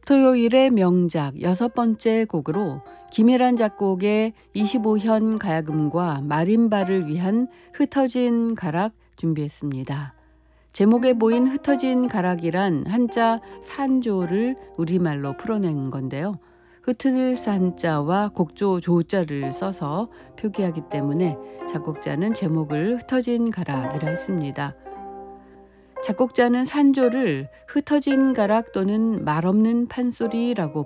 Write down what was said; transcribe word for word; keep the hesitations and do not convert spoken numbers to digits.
토요일의 명작 여섯 번째 곡으로 김혜란 작곡의 이십오 현 가야금과 마림바를 위한 흩어진 가락 준비했습니다. 제목에 보인 흩어진 가락이란 한자 산조를 우리말로 풀어낸 건데요. 흩을 산자와 곡조 조자를 써서 표기하기 때문에 작곡자는 제목을 흩어진 가락이라 했습니다. 작곡자는 산조를 흩어진 가락 또는 말없는 판소리라고